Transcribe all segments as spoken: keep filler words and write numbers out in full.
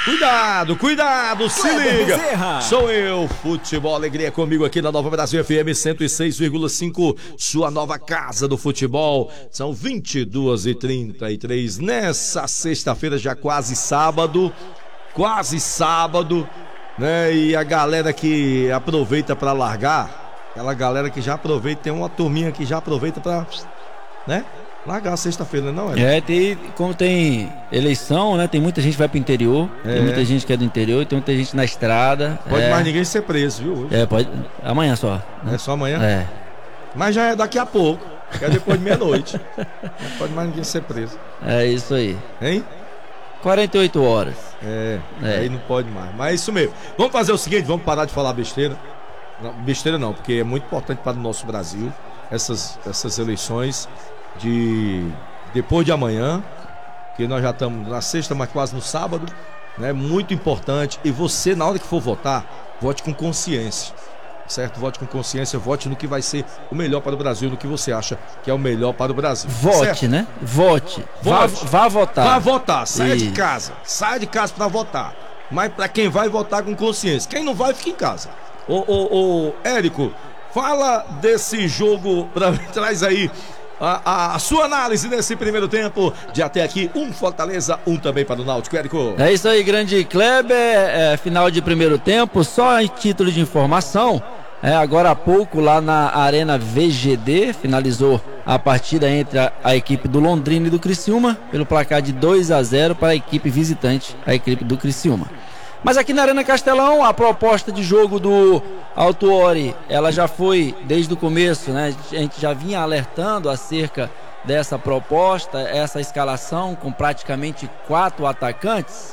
Cuidado, cuidado, se Kleber liga. Bezerra. Sou eu, Futebol Alegria comigo aqui na Nova Brasil F M cento e seis vírgula cinco, sua nova casa do futebol. São vinte e duas e trinta e três nessa sexta-feira, já quase sábado, quase sábado, né? E a galera que aproveita pra largar, aquela galera que já aproveita, tem uma turminha que já aproveita pra, né? Largar a sexta-feira, não é? É, tem, como tem eleição, né? Tem muita gente que vai pro interior, É. tem muita gente que é do interior, tem muita gente na estrada. Pode é, mais ninguém ser preso, viu? Hoje. É, pode. Amanhã só. É só amanhã? É. Mas já é daqui a pouco, que é depois de meia-noite. Não pode mais ninguém ser preso. É isso aí. Hein? quarenta e oito horas. É, É. aí não pode mais. Mas é isso mesmo. Vamos fazer o seguinte, vamos parar de falar besteira. Não, besteira não, porque é muito importante para o nosso Brasil essas, essas eleições de depois de amanhã, que nós já estamos na sexta, mas quase no sábado, né? Muito importante. E você, na hora que for votar, vote com consciência, certo? Vote com consciência, vote no que vai ser o melhor para o Brasil, no que você acha que é o melhor para o Brasil. Vote, certo? né? Vote. Vá, Vote. vá votar. Vá votar, saia de Isso. casa, saia de casa para votar. Mas para quem vai votar com consciência, quem não vai, fica em casa. Ô, ô, ô, Érico, fala desse jogo, pra, traz aí a, a, a sua análise nesse primeiro tempo, de até aqui, um Fortaleza, um também para o Náutico, Érico. É isso aí, grande Kleber. É, final de primeiro tempo, só em título de informação. É, agora há pouco, lá na Arena V G D, finalizou a partida entre a, a equipe do Londrina e do Criciúma, pelo placar de dois a zero para a equipe visitante, a equipe do Criciúma. Mas aqui na Arena Castelão, a proposta de jogo do Autuori, ela já foi desde o começo, né? A gente já vinha alertando acerca dessa proposta, essa escalação com praticamente quatro atacantes.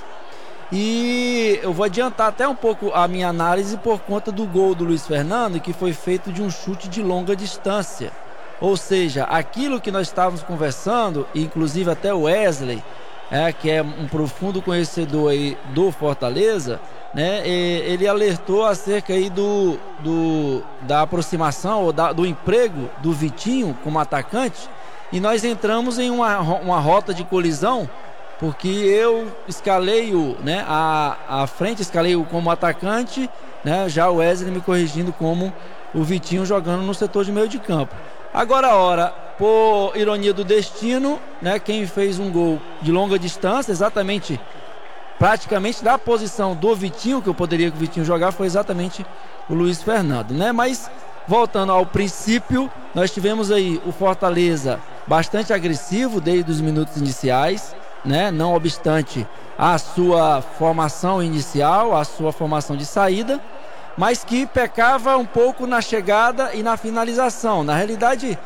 E eu vou adiantar até um pouco a minha análise por conta do gol do Luiz Fernando, que foi feito de um chute de longa distância. Ou seja, aquilo que nós estávamos conversando, inclusive até o Wesley, é, que é um profundo conhecedor aí do Fortaleza, né, ele alertou acerca aí do, do, da aproximação ou da, do emprego do Vitinho como atacante, e nós entramos em uma, uma rota de colisão, porque eu escalei-o, né, a, a frente, escalei-o como atacante, né, já o Wesley me corrigindo como o Vitinho jogando no setor de meio de campo. Agora, ora, por ironia do destino, né, quem fez um gol de longa distância, exatamente, praticamente da posição do Vitinho, que eu poderia que o Vitinho jogar, foi exatamente o Luiz Fernando, né? Mas, voltando ao princípio, nós tivemos aí o Fortaleza bastante agressivo desde os minutos iniciais, né? Não obstante a sua formação inicial, a sua formação de saída, mas que pecava um pouco na chegada e na finalização. Na realidade,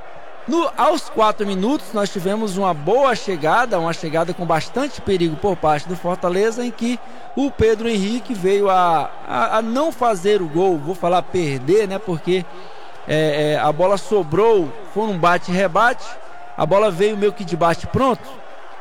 no, aos quatro minutos nós tivemos uma boa chegada, uma chegada com bastante perigo por parte do Fortaleza, em que o Pedro Henrique veio a, a, a não fazer o gol, vou falar perder, né? Porque é, é, a bola sobrou, foi um bate-rebate, a bola veio meio que de bate-pronto.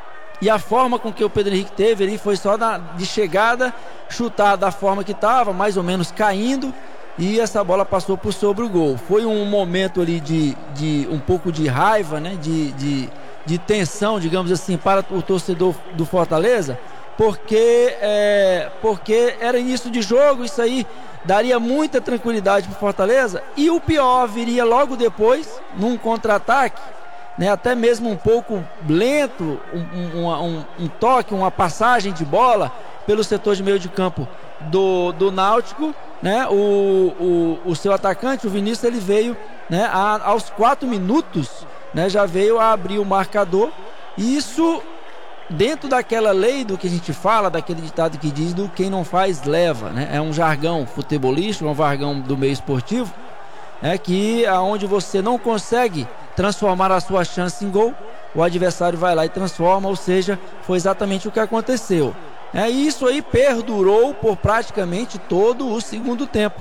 E a forma com que o Pedro Henrique teve ali foi só na, de chegada, chutar da forma que estava, mais ou menos caindo, e essa bola passou por sobre o gol. Foi um momento ali de, de um pouco de raiva, né? de, de, de tensão, digamos assim, para o torcedor do Fortaleza, porque, é, porque era início de jogo, isso aí daria muita tranquilidade para o Fortaleza, e o pior viria logo depois, num contra-ataque, né, até mesmo um pouco lento, um, um, um, um toque, uma passagem de bola pelo setor de meio de campo do, do Náutico, né, o, o, o seu atacante, o Vinícius, ele veio, né, a, aos quatro minutos, né, já veio a abrir o marcador, e isso dentro daquela lei do que a gente fala, daquele ditado que diz do quem não faz leva, né, é um jargão futebolístico, um jargão do meio esportivo, é que aonde você não consegue transformar a sua chance em gol, o adversário vai lá e transforma, ou seja, foi exatamente o que aconteceu. É, isso aí perdurou por praticamente todo o segundo tempo.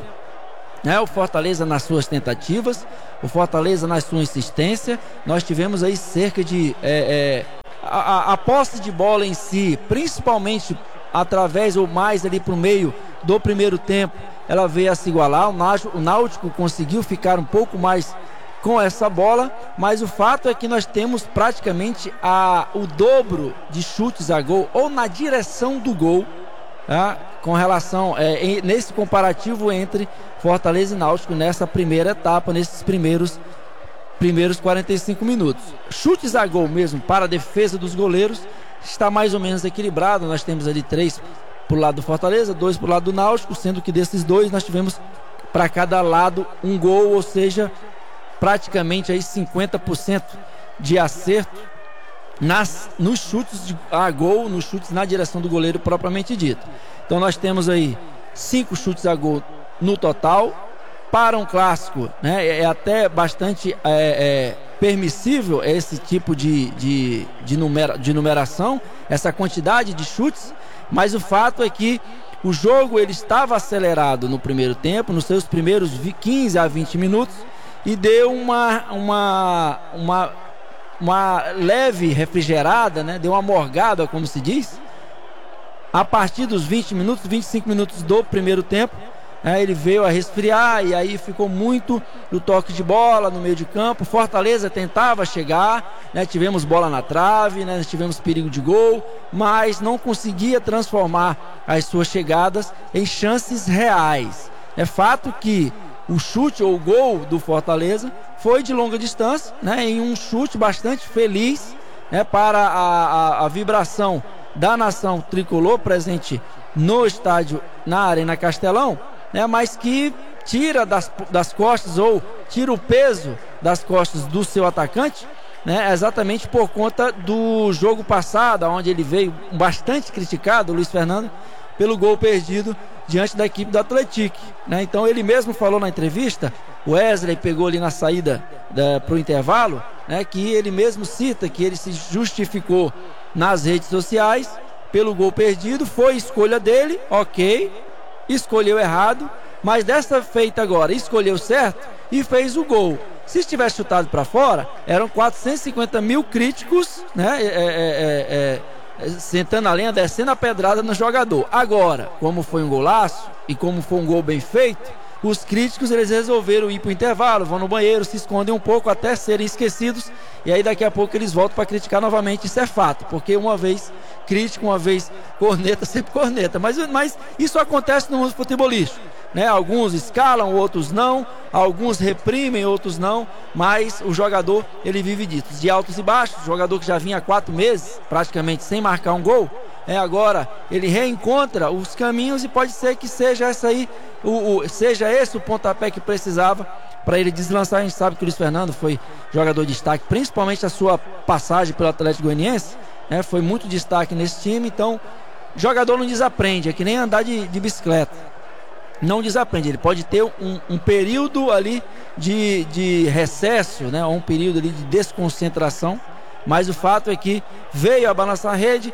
É, o Fortaleza nas suas tentativas, o Fortaleza na sua insistência, nós tivemos aí cerca de... É, é, a, a, a posse de bola em si, principalmente através ou mais ali para o meio do primeiro tempo, ela veio a se igualar, o Náutico conseguiu ficar um pouco mais com essa bola, mas o fato é que nós temos praticamente a, o dobro de chutes a gol, ou na direção do gol, tá? Com relação, é, em, nesse comparativo entre Fortaleza e Náutico nessa primeira etapa, nesses primeiros, primeiros quarenta e cinco minutos. Chutes a gol mesmo para a defesa dos goleiros está mais ou menos equilibrado. Nós temos ali três para o lado do Fortaleza, dois para o lado do Náutico, sendo que desses dois nós tivemos para cada lado um gol, ou seja, praticamente aí cinquenta por cento de acerto nas, nos chutes de, a gol, nos chutes na direção do goleiro propriamente dito. Então nós temos aí cinco chutes a gol no total. Para um clássico, né, é até bastante é, é, permissível esse tipo de, de, de, numera, de numeração, essa quantidade de chutes, mas o fato é que o jogo ele estava acelerado no primeiro tempo, nos seus primeiros quinze a vinte minutos, e deu uma, uma, uma, uma leve refrigerada, né, deu uma morgada, como se diz, a partir dos vinte minutos, vinte e cinco minutos do primeiro tempo. É, ele veio a resfriar e aí ficou muito no toque de bola no meio de campo. Fortaleza tentava chegar, né, tivemos bola na trave, né, tivemos perigo de gol, mas não conseguia transformar as suas chegadas em chances reais. É fato que o chute ou o gol do Fortaleza foi de longa distância, né, em um chute bastante feliz, né, para a, a, a vibração da nação tricolor presente no estádio, na Arena Castelão, né, mas que tira das, das costas, ou tira o peso das costas do seu atacante, né, exatamente por conta do jogo passado, onde ele veio bastante criticado, o Luiz Fernando, pelo gol perdido diante da equipe do Atlético, né? Então ele mesmo falou na entrevista, o Wesley pegou ali na saída para o intervalo, né, que ele mesmo cita que ele se justificou nas redes sociais pelo gol perdido, foi escolha dele, ok, escolheu errado, mas dessa feita agora escolheu certo e fez o gol. Se tivesse chutado para fora, eram quatrocentos e cinquenta mil críticos, né, é, é, é, é, sentando a lenha, descendo a pedrada no jogador. Agora, como foi um golaço e como foi um gol bem feito, os críticos eles resolveram ir para o intervalo, vão no banheiro, se escondem um pouco até serem esquecidos, e aí daqui a pouco eles voltam para criticar novamente. Isso é fato, porque uma vez crítico, uma vez corneta, sempre corneta, mas, mas isso acontece no mundo futebolístico, né? Alguns escalam, outros não, alguns reprimem, outros não, mas o jogador ele vive disso, de altos e baixos. O jogador que já vinha há quatro meses praticamente sem marcar um gol, é, agora ele reencontra os caminhos e pode ser que seja essa aí, o, o, seja esse o pontapé que precisava para ele deslançar. A gente sabe que o Luiz Fernando foi jogador de destaque, principalmente a sua passagem pelo Atlético Goianiense, né, foi muito destaque nesse time. Então jogador não desaprende, é que nem andar de, de bicicleta, não desaprende. Ele pode ter um, um período ali de, de recesso, né, um período ali de desconcentração, mas o fato é que veio a balançar a rede.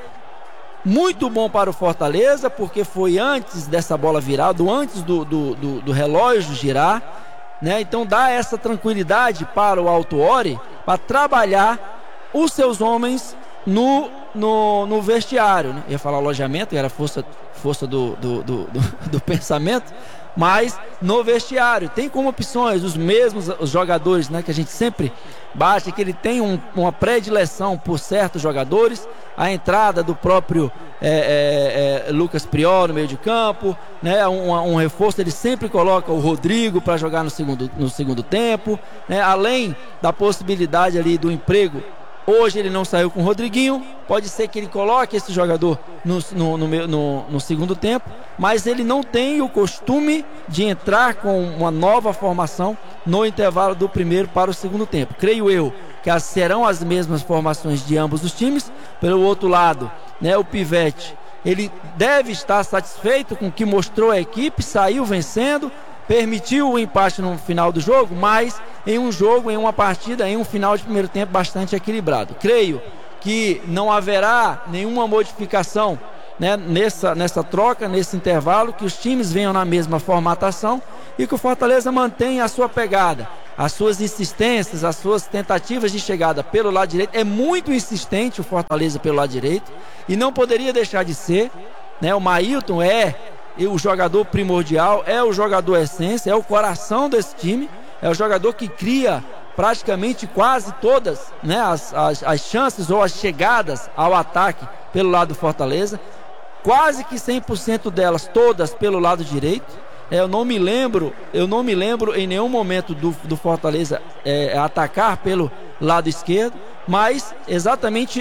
Muito bom para o Fortaleza, porque foi antes dessa bola virar, antes do, do, do, do relógio girar, né? Então dá essa tranquilidade para o Autuori para trabalhar os seus homens no, no, no vestiário, né? Eu ia falar alojamento, era força, força do, do, do, do, do pensamento, mas no vestiário tem como opções os mesmos os jogadores, né, que a gente sempre bate, que ele tem um, uma predileção por certos jogadores. A entrada do próprio é, é, é, Lucas Prior no meio de campo, né, um, um reforço, ele sempre coloca o Rodrigo para jogar no segundo, no segundo tempo, né, além da possibilidade ali do emprego. Hoje ele não saiu com o Rodriguinho, pode ser que ele coloque esse jogador no, no, no, no, no segundo tempo, mas ele não tem o costume de entrar com uma nova formação no intervalo do primeiro para o segundo tempo. Creio eu que as, serão as mesmas formações de ambos os times. Pelo outro lado, né, o Pivete, ele deve estar satisfeito com o que mostrou a equipe, saiu vencendo, permitiu o empate no final do jogo, mas em um jogo, em uma partida, em um final de primeiro tempo bastante equilibrado. Creio que não haverá nenhuma modificação, né, nessa, nessa troca, nesse intervalo, que os times venham na mesma formatação e que o Fortaleza mantenha a sua pegada, as suas insistências, as suas tentativas de chegada pelo lado direito. É muito insistente o Fortaleza pelo lado direito e não poderia deixar de ser, né? O Mailton é o jogador primordial, é o jogador essência, é o coração desse time, é o jogador que cria praticamente quase todas, né, as, as, as chances ou as chegadas ao ataque pelo lado do Fortaleza. quase que cem por cento delas, todas pelo lado direito. É, eu não me lembro, eu não me lembro em nenhum momento do, do Fortaleza é, atacar pelo lado esquerdo, mas exatamente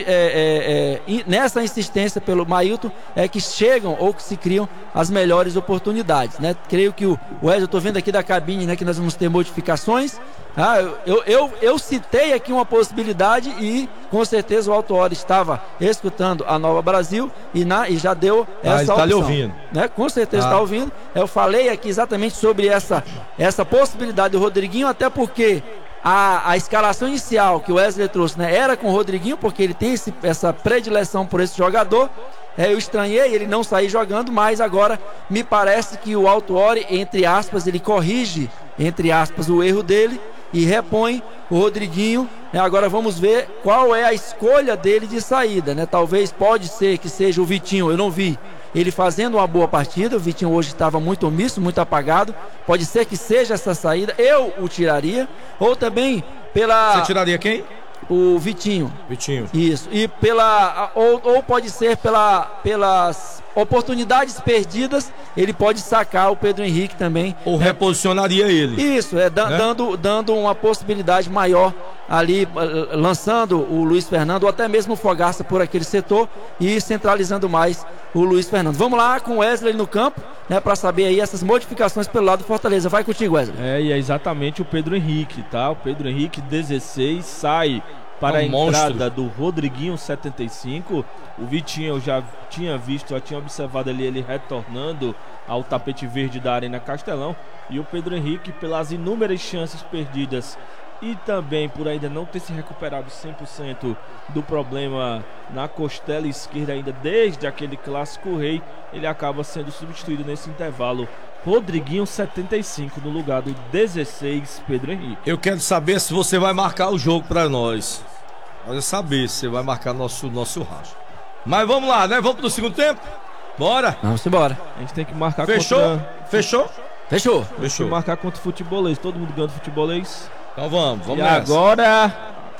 é, é, é, nessa insistência pelo Mailton é que chegam ou que se criam as melhores oportunidades, né? Creio que o Wesley, eu estou vendo aqui da cabine, né, que nós vamos ter modificações. Ah, eu, eu, eu citei aqui uma possibilidade e com certeza o Alto Hora estava escutando a Nova Brasil e, na, e já deu essa ah, está opção, lhe ouvindo, né? Com certeza ah. está ouvindo. Eu falei aqui exatamente sobre essa, essa possibilidade do Rodriguinho, até porque a, a escalação inicial que o Wesley trouxe, né, era com o Rodriguinho, porque ele tem esse, essa predileção por esse jogador. É, eu estranhei ele não sair jogando, mas agora me parece que o Alto Hora, entre aspas, ele corrige, entre aspas, o erro dele e repõe o Rodriguinho, né? Agora vamos ver qual é a escolha dele de saída, né? Talvez, pode ser que seja o Vitinho, eu não vi ele fazendo uma boa partida, o Vitinho hoje estava muito omisso, muito apagado, pode ser que seja essa saída, eu o tiraria, ou também pela... Você tiraria quem? O Vitinho. Vitinho. Isso. E pela. Ou, ou pode ser pela, pelas oportunidades perdidas, ele pode sacar o Pedro Henrique também. Ou né? Reposicionaria ele. Isso, é da, né? dando, dando uma possibilidade maior ali, lançando o Luiz Fernando, ou até mesmo o Fogaça por aquele setor e centralizando mais o Luiz Fernando. Vamos lá com o Wesley no campo, né, para saber aí essas modificações pelo lado do Fortaleza. Vai contigo, Wesley. É, e é exatamente o Pedro Henrique, tá? O Pedro Henrique, dezesseis, sai para um a entrada monstro. do Rodriguinho, setenta e cinco. O Vitinho eu já tinha visto, já tinha observado ali ele retornando ao tapete verde da Arena Castelão. E o Pedro Henrique, pelas inúmeras chances perdidas e também por ainda não ter se recuperado cem por cento do problema na costela esquerda ainda desde aquele clássico rei, ele acaba sendo substituído nesse intervalo. Rodriguinho, setenta e cinco, no lugar do dezesseis, Pedro Henrique. Eu quero saber se você vai marcar o jogo pra nós. Quero saber se você vai marcar nosso, nosso racha. Mas vamos lá, né? Vamos pro segundo tempo? Bora! Vamos embora. A gente tem que marcar Fechou? contra... Fechou? Fechou? Fechou. Tem que marcar contra o futebolês. Todo mundo ganha do futebolês. Então vamos, vamos e nessa. agora...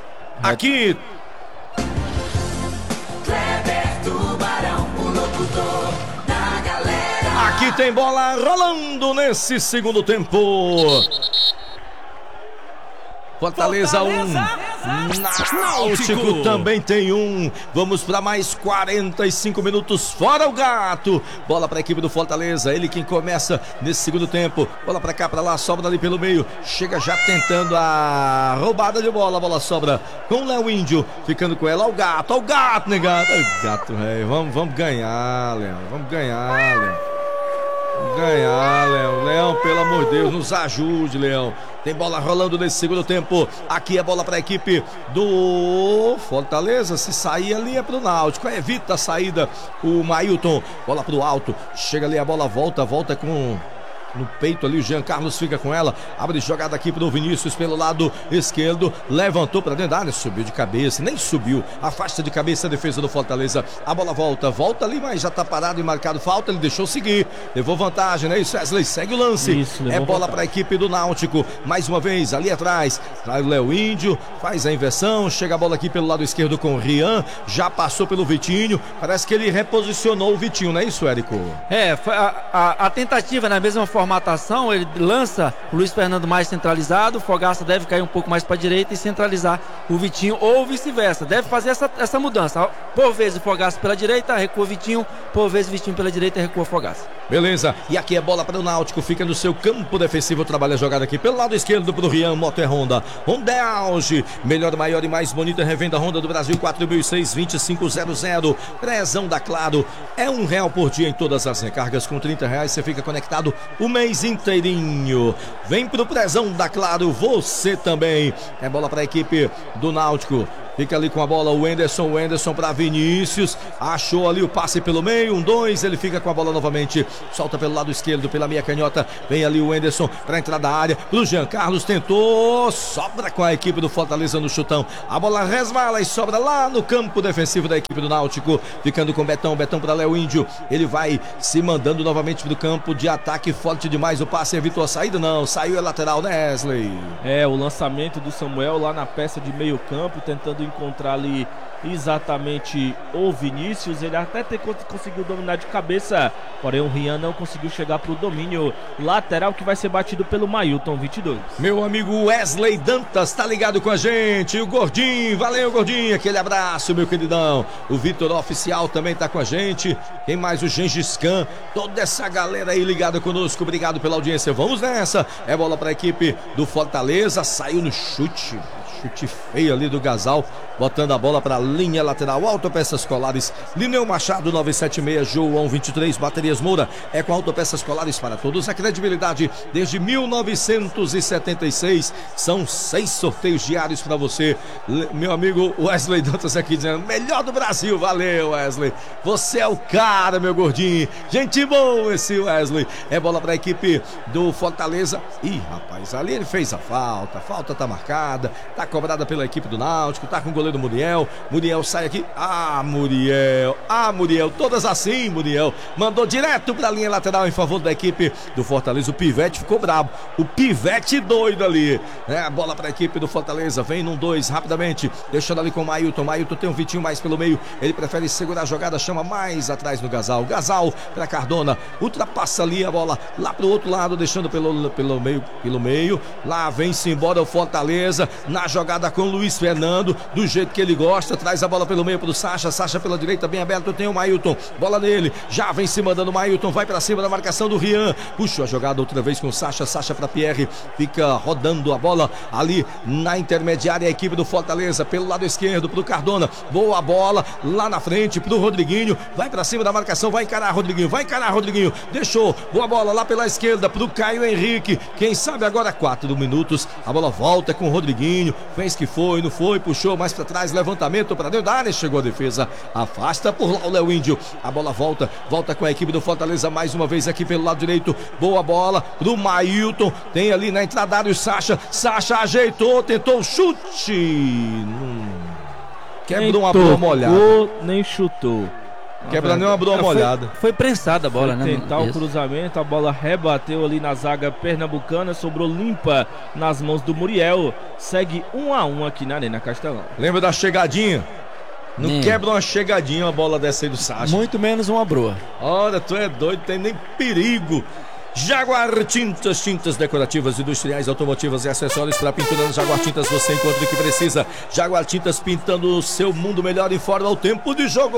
Aqui... Aqui tem bola rolando nesse segundo tempo. Fortaleza um, Náutico também tem um. Vamos para mais quarenta e cinco minutos fora o gato. Bola para a equipe do Fortaleza, ele quem começa nesse segundo tempo. Bola para cá, para lá, sobra ali pelo meio. Chega já tentando a roubada de bola. A bola sobra com o Léo Índio, ficando com ela. Ao gato, ao gato, negado. Ao gato, velho. Vamos, vamos ganhar, Léo. Vamos ganhar, Léo. Ganhar, Leão. Leão, pelo amor de Deus, nos ajude, Leão. Tem bola rolando nesse segundo tempo. Aqui é bola para a equipe do Fortaleza. Se sair ali é pro Náutico. Evita a saída o Mailton. Bola pro alto. Chega ali a bola, volta, volta com... no peito ali, o Jean Carlos fica com ela, abre jogada aqui pro Vinícius pelo lado esquerdo, levantou para dentro da área, subiu de cabeça, nem subiu, afasta de cabeça a defesa do Fortaleza, a bola volta, volta ali, mas já tá parado e marcado falta, ele deixou seguir, levou vantagem, né? Isso, Wesley, segue o lance. Isso, é bola para a equipe do Náutico, mais uma vez, ali atrás, traz o Léo Índio, faz a inversão, chega a bola aqui pelo lado esquerdo com o Rian, já passou pelo Vitinho, parece que ele reposicionou o Vitinho, não é isso, Érico? É, foi a, a, a tentativa na mesma forma formatação, ele lança o Luiz Fernando mais centralizado, o Fogaça deve cair um pouco mais para a direita e centralizar o Vitinho, ou vice-versa, deve fazer essa, essa mudança, por vezes o Fogaça pela direita, recua o Vitinho, por vezes o Vitinho pela direita, recua o Fogaça. Beleza, e aqui é bola para o Náutico, fica no seu campo defensivo, trabalha a jogada aqui pelo lado esquerdo pro Rian, moto é Honda, Honda é auge, melhor, maior e mais bonita revenda Honda do Brasil, quatro mil e seis, vinte e cinco zero zero, prezão da Claro, é um real por dia em todas as recargas, com trinta reais você fica conectado o mês inteirinho. Vem pro prezão da Claro, você também. É bola para a equipe do Náutico. Fica ali com a bola o Wenderson, o Wenderson para Vinícius, achou ali o passe pelo meio, um, dois, ele fica com a bola novamente, solta pelo lado esquerdo, pela meia canhota, vem ali o Wenderson para entrar da área, pro Jean Carlos, tentou, sobra com a equipe do Fortaleza no chutão, a bola resvala e sobra lá no campo defensivo da equipe do Náutico, ficando com Betão, Betão para Léo Índio, ele vai se mandando novamente pro campo de ataque, forte demais, o passe evitou a saída, não, saiu a lateral, né, Wesley? É, o lançamento do Samuel lá na peça de meio campo, tentando encontrar ali exatamente o Vinícius. Ele até te, conseguiu dominar de cabeça, porém o Rian não conseguiu chegar para o domínio lateral, que vai ser batido pelo Mailton, vinte e dois. Meu amigo Wesley Dantas tá ligado com a gente, o Gordinho, valeu Gordinho, aquele abraço meu queridão. O Vitor Oficial também tá com a gente, quem mais? O Gengis Khan, toda essa galera aí ligada conosco, obrigado pela audiência. Vamos nessa, é bola para a equipe do Fortaleza, saiu no chute, chute feio ali do Gasal, botando a bola para a linha lateral. Autopeças Colares, Lineu Machado nove sete seis, João vinte e três, Baterias Moura, é com Autopeças Colares para todos a credibilidade desde mil novecentos e setenta e seis. São seis sorteios diários para você. Meu amigo Wesley Dantas aqui dizendo, melhor do Brasil, valeu Wesley, você é o cara, meu gordinho, gente boa esse Wesley. É bola para a equipe do Fortaleza. Ih, rapaz, ali ele fez a falta, a falta tá marcada, tá cobrada pela equipe do Náutico, tá com o goleiro Muriel. Muriel sai aqui, ah Muriel, ah Muriel, todas assim Muriel, mandou direto pra linha lateral em favor da equipe do Fortaleza. O Pivete ficou brabo, o Pivete doido ali, é a bola pra equipe do Fortaleza, vem num dois rapidamente, deixando ali com o Mailton. Mailton tem um Vitinho mais pelo meio, ele prefere segurar a jogada, chama mais atrás no Gasal, Gasal pra Cardona, ultrapassa ali a bola lá pro outro lado, deixando pelo, pelo meio, pelo meio, lá vem-se embora o Fortaleza, na jogada com o Luiz Fernando, do jeito que ele gosta, traz a bola pelo meio pro Sacha, Sacha pela direita, bem aberto, tem o Mailton, bola nele, já vem se mandando o Mailton, vai pra cima da marcação do Rian, puxa a jogada outra vez com o Sacha, Sacha pra Pierre, fica rodando a bola ali na intermediária, a equipe do Fortaleza, pelo lado esquerdo pro Cardona, boa bola, lá na frente pro Rodriguinho, vai pra cima da marcação, vai encarar Rodriguinho, vai encarar Rodriguinho, deixou, boa bola lá pela esquerda pro Caio Henrique, quem sabe agora quatro minutos, a bola volta com o Rodriguinho, fez que foi, não foi, puxou mais pra trás, levantamento pra dentro da área, chegou a defesa, afasta por lá o Léo Índio, a bola volta, volta com a equipe do Fortaleza mais uma vez aqui pelo lado direito, boa bola pro Mailton, tem ali na entrada da área o Sacha, Sacha ajeitou, tentou o chute, hum, quebrou uma bola molhada, nem chutou. Quebra nem uma bola molhada. Foi, foi prensada a bola, foi né? Tentar o cruzamento, a bola rebateu ali na zaga pernambucana, sobrou limpa nas mãos do Muriel. Segue um a um aqui na Arena Castelão. Lembra da chegadinha? Não Nem. quebra uma chegadinha uma bola dessa aí do Sacha. Muito menos uma broa. Ora, tu é doido, tem nem perigo. Jaguar Tintas, tintas decorativas, industriais, automotivas e acessórios para pintura no Jaguar Tintas. Você encontra o que precisa. Jaguar Tintas, pintando o seu mundo melhor. Informa o tempo de jogo.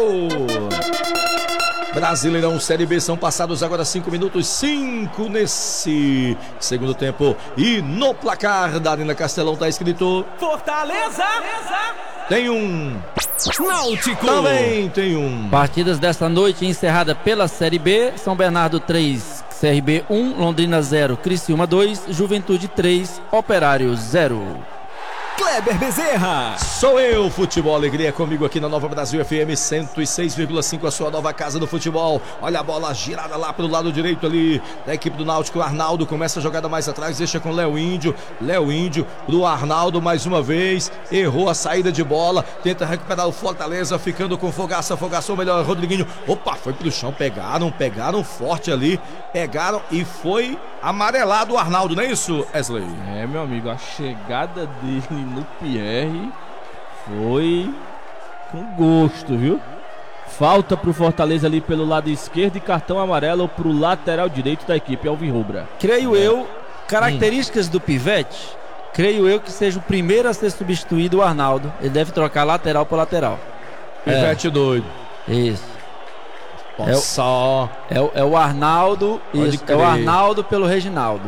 Brasileirão Série B, são passados agora cinco minutos, cinco nesse segundo tempo. E no placar da Arena Castelão tá escrito Fortaleza! Tem um Náutico! Também tem um. Partidas desta noite encerrada pela Série B: São Bernardo três, C R B um, Londrina zero, Criciúma dois, Juventude três, Operário zero. Kleber Bezerra. Sou eu, Futebol Alegria, comigo aqui na Nova Brasil F M cento e seis vírgula cinco, a sua nova casa do futebol. Olha a bola girada lá pro lado direito ali da equipe do Náutico. Arnaldo começa a jogada mais atrás, deixa com Léo Índio. Léo Índio pro Arnaldo mais uma vez, errou a saída de bola, tenta recuperar o Fortaleza, ficando com Fogaça, Fogaça, o melhor, Rodriguinho. Opa, foi pro chão, pegaram, pegaram forte ali, pegaram e foi amarelado o Arnaldo, não é isso, Wesley? É, meu amigo, a chegada dele no Pierre foi com gosto, viu? Falta pro Fortaleza ali pelo lado esquerdo e cartão amarelo pro lateral direito da equipe alvirrubra. Creio é. eu, características hum. do Pivete, creio eu que seja o primeiro a ser substituído o Arnaldo. Ele deve trocar lateral por lateral. Pivete é. doido. Isso. É só. É o, é o Arnaldo. Isso, é o Arnaldo pelo Reginaldo.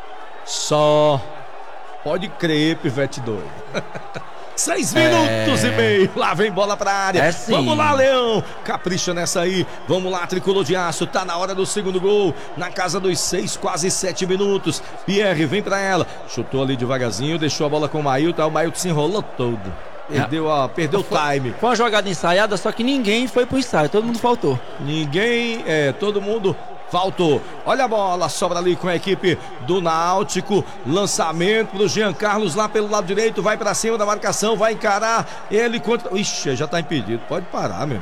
Só. Pode crer, Pivete doido. Seis minutos é... e meio. Lá vem bola pra área. É sim. Vamos lá, Leão. Capricha nessa aí. Vamos lá, tricolor de aço. Tá na hora do segundo gol. Na casa dos seis, quase sete minutos. Pierre vem pra ela. Chutou ali devagarzinho. Deixou a bola com o Mailton. O Mailton se enrolou todo. Perdeu, a, perdeu o time. Foi uma jogada ensaiada, só que ninguém foi pro ensaio. Todo mundo faltou. Ninguém, é, todo mundo faltou. Olha a bola, sobra ali com a equipe do Náutico. Lançamento pro Jean Carlos lá pelo lado direito. Vai pra cima da marcação, vai encarar ele contra... Ixi, já tá impedido. Pode parar, meu.